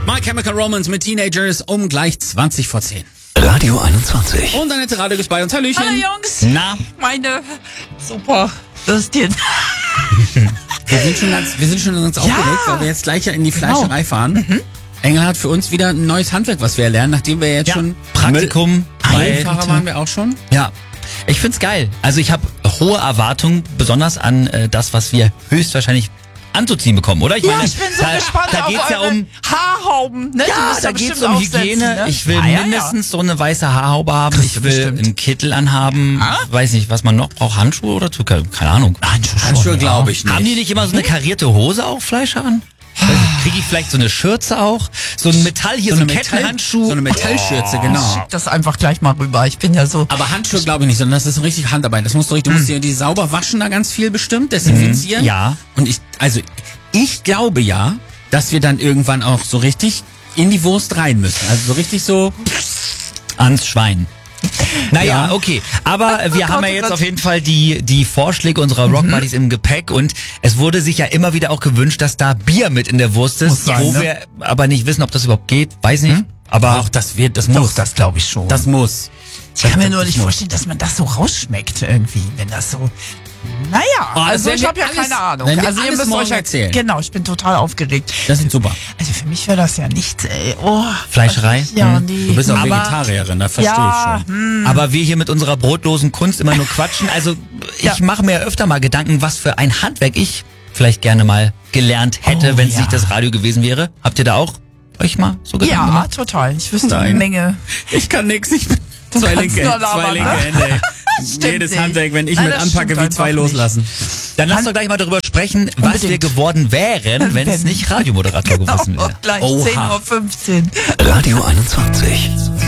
My Chemical Romance mit Teenagers um gleich 20 vor 10. Radio 21. Und Annette Radio ist bei uns. Hallöchen. Hallo Jungs. Na? Meine super Würstchen. Wir sind schon ganz aufgeregt, weil wir jetzt gleich ja in die Fleischerei fahren. Engel hat für uns wieder ein neues Handwerk, was wir lernen, nachdem wir jetzt schon Praktikum bei Fahrer waren wir auch schon. Ja, ich find's geil. Also ich habe hohe Erwartungen, besonders an das, was wir höchstwahrscheinlich anzuziehen bekommen, oder? Ich bin so gespannt da auf geht's ja eure um Haarhauben. Ne? Ja, da geht's um Hygiene. Ne? Ich will mindestens so eine weiße Haarhaube haben. Ich will einen Kittel anhaben. Weiß nicht, was man noch braucht. Handschuhe oder so? Keine Ahnung. Handschuhe glaube ich nicht. Haben die nicht immer so eine karierte Hose auch, Fleischer an? Kriege ich vielleicht so eine Schürze auch? So ein Metall hier, so ein Kettenhandschuh? So eine Metallschürze, genau. Schick das einfach gleich mal rüber. Ich bin ja so... Aber Handschuhe glaube ich nicht, sondern das ist so richtig Handarbeit. Das musst du musst dir die sauber waschen da ganz viel bestimmt, desinfizieren. Ja. Und ich glaube ja, dass wir dann irgendwann auch so richtig in die Wurst rein müssen. Also so richtig so ans Schwein. Naja, Ja. okay. Aber wir haben ja jetzt auf jeden Fall die Vorschläge unserer Rock Buddies im Gepäck und es wurde sich ja immer wieder auch gewünscht, dass da Bier mit in der Wurst ist, Muss sein, wo ne? wir aber nicht wissen, ob das überhaupt geht. Weiß nicht. Aber Doch, das muss. Doch, das glaube ich schon. Das muss. Ich kann mir nur nicht vorstellen, dass man das so rausschmeckt irgendwie, wenn das so... Naja, Oh, das also werden ich wir habe ja alles- keine Ahnung. werden wir Also ihr alles müsst morgen euch erzählen. Genau, ich bin total aufgeregt. Das ist super. Also für mich wäre das ja nichts, ey. Oh, Fleischerei? Ja, nee. Du bist auch Aber- Vegetarierin, das verstehe ja, ich schon. Aber wir hier mit unserer brotlosen Kunst immer nur quatschen. Also ich mache mir öfter mal Gedanken, was für ein Handwerk ich vielleicht gerne mal gelernt hätte, wenn es nicht das Radio gewesen wäre. Habt ihr da auch euch mal so Gedanken Ja, gemacht? total. Ich wüsste eine Nein. Menge. Ich kann nix, ich bin zwei kannst linke nur labern, ne? Hände. Jedes nicht. Handwerk, wenn ich Nein, mit das anpacke, stimmt wie zwei einfach loslassen. Dann lass doch gleich mal darüber sprechen, was wir Unbedingt. geworden wären, wenn es nicht Radiomoderator gewesen Oh, wäre. gleich Oha. 10:15 Uhr. Radio 21.